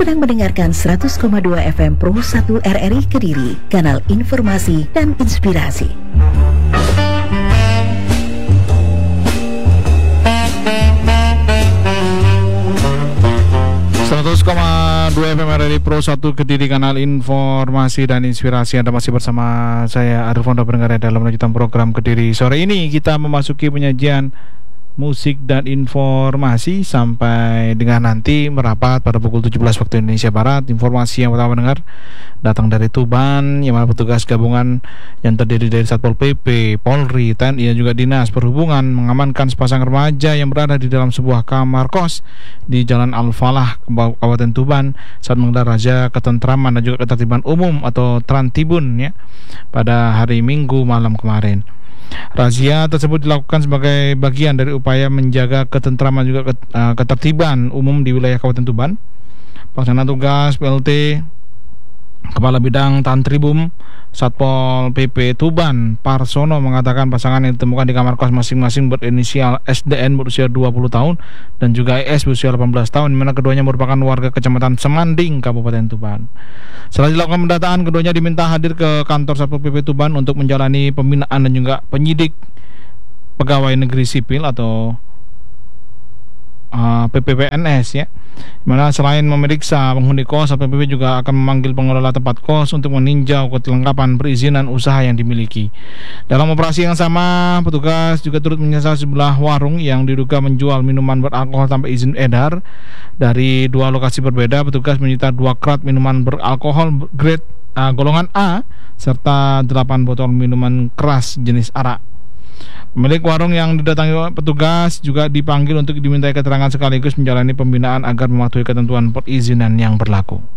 sedang mendengarkan 100,2 FM Pro 1 RRI Kediri, kanal informasi dan inspirasi. Dua FM RRI Pro 1 Kediri, kanal informasi dan inspirasi. Anda masih bersama saya Arif Fondo pendengar dalam lanjutan program Kediri. Sore ini kita memasuki penyajian musik dan informasi sampai dengan nanti merapat pada pukul 17 waktu Indonesia Barat. Informasi yang pertama dengar datang dari Tuban, yang mana petugas gabungan yang terdiri dari Satpol PP, Polri, TNI dan juga Dinas Perhubungan mengamankan sepasang remaja yang berada di dalam sebuah kamar kos di Jalan Al-Falah, Kabupaten Tuban saat menggelar razia ketentraman dan juga ketertiban umum atau Trantibun ya pada hari Minggu malam kemarin. Razia tersebut dilakukan sebagai bagian dari upaya menjaga ketentraman juga ketertiban umum di wilayah Kabupaten Tuban. Pelaksana tugas PLT Kepala Bidang Tantribum Satpol PP Tuban Parsono mengatakan pasangan yang ditemukan di kamar kos masing-masing berinisial SDN berusia 20 tahun dan juga ES berusia 18 tahun, di mana keduanya merupakan warga Kecamatan Semanding, Kabupaten Tuban. Setelah dilakukan pendataan, keduanya diminta hadir ke kantor Satpol PP Tuban untuk menjalani pembinaan dan juga penyidik pegawai negeri sipil atau PPPNS ya. Mana selain memeriksa penghuni kos, Satpol PP juga akan memanggil pengelola tempat kos untuk meninjau kelengkapan perizinan usaha yang dimiliki. Dalam operasi yang sama, petugas juga turut menyasar sebuah warung yang diduga menjual minuman beralkohol tanpa izin edar. Dari dua lokasi berbeda, petugas menyita 2 krat minuman beralkohol grade golongan A serta 8 botol minuman keras jenis arak. Pemilik warung yang didatangi petugas juga dipanggil untuk dimintai keterangan sekaligus menjalani pembinaan agar mematuhi ketentuan perizinan yang berlaku.